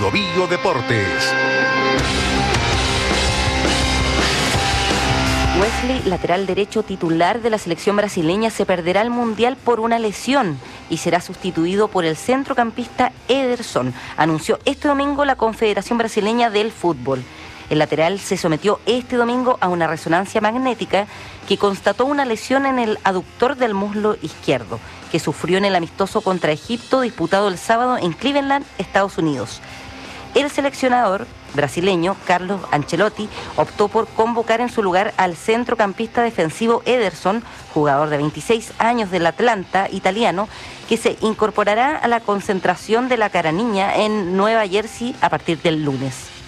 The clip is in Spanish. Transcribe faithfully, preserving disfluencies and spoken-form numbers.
Bio Bio Deportes. Wesley, lateral derecho titular de la selección brasileña, se perderá el Mundial por una lesión y será sustituido por el centrocampista Ederson, anunció este domingo la Confederación Brasileña del Fútbol. El lateral se sometió este domingo a una resonancia magnética que constató una lesión en el aductor del muslo izquierdo, que sufrió en el amistoso contra Egipto disputado el sábado en Cleveland, Estados Unidos. El seleccionador brasileño, Carlos Ancelotti, optó por convocar en su lugar al centrocampista defensivo Ederson, jugador de veintiséis años del Atlanta italiano, que se incorporará a la concentración de la Caraniña en Nueva Jersey a partir del lunes.